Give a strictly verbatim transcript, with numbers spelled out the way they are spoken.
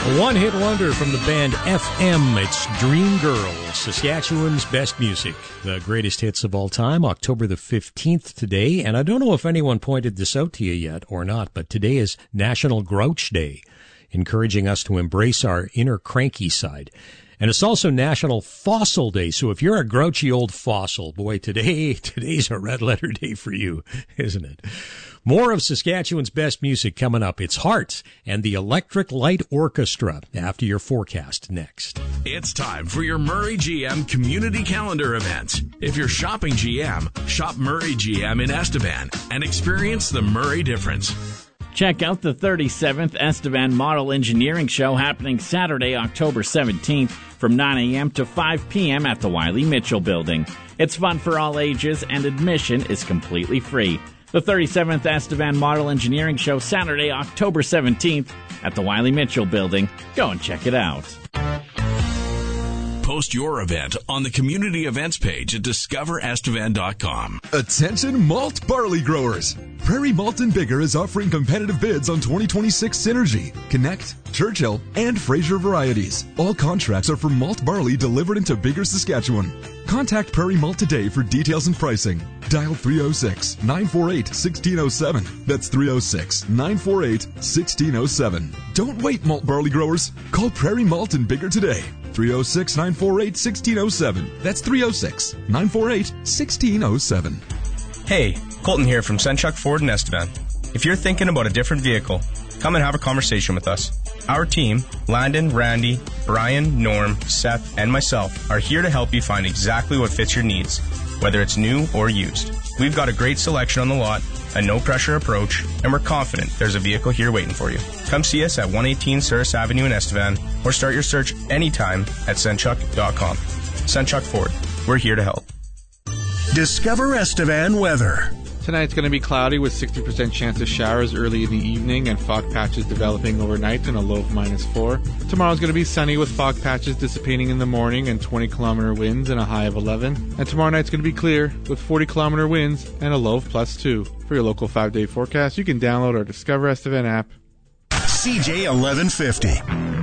A one-hit wonder from the band F M. It's Dream Girl, Saskatchewan's best music. The greatest hits of all time, October the fifteenth today. And I don't know if anyone pointed this out to you yet or not, but today is National Grouch Day, encouraging us to embrace our inner cranky side. And it's also National Fossil Day, so if you're a grouchy old fossil, boy, today, today's a red letter day for you, isn't it? More of Saskatchewan's best music coming up. It's Hearts and the Electric Light Orchestra after your forecast next. It's time for your Murray G M Community Calendar event. If you're shopping G M, shop Murray G M in Estevan and experience the Murray difference. Check out the thirty-seventh Estevan Model Engineering Show happening Saturday, October seventeenth from nine a.m. to five p.m. at the Wiley Mitchell Building. It's fun for all ages and admission is completely free. The thirty-seventh Estevan Model Engineering Show Saturday, October seventeenth at the Wiley Mitchell Building. Go and check it out. Post your event on the community events page at discover estevan dot com. Attention malt barley growers. Prairie Malt and Bigger is offering competitive bids on twenty twenty-six Synergy, Connect, Churchill, and Fraser varieties. All contracts are for malt barley delivered into Bigger, Saskatchewan. Contact Prairie Malt today for details and pricing. Dial three oh six, nine four eight, one six oh seven. That's three oh six, nine four eight, one six oh seven. Don't wait, malt barley growers. Call Prairie Malt and Bigger today. three oh six, nine four eight, one six oh seven. That's three oh six, nine four eight, one six oh seven. Hey, Colton here from Senchuk Ford in Estevan. If you're thinking about a different vehicle, come and have a conversation with us. Our team, Landon, Randy, Brian, Norm, Seth, and myself, are here to help you find exactly what fits your needs, whether it's new or used. We've got a great selection on the lot, a no-pressure approach, and we're confident there's a vehicle here waiting for you. Come see us at one eighteen Souris Avenue in Estevan, or start your search anytime at senchuk dot com. Senchuk Ford, we're here to help. Discover Estevan weather. Tonight's going to be cloudy with sixty percent chance of showers early in the evening and fog patches developing overnight and a low of minus four. Tomorrow's going to be sunny with fog patches dissipating in the morning and twenty kilometer winds and a high of eleven. And tomorrow night's going to be clear with forty kilometer winds and a low of plus two. For your local five-day forecast, you can download our Discover Estevan app. C J eleven fifty.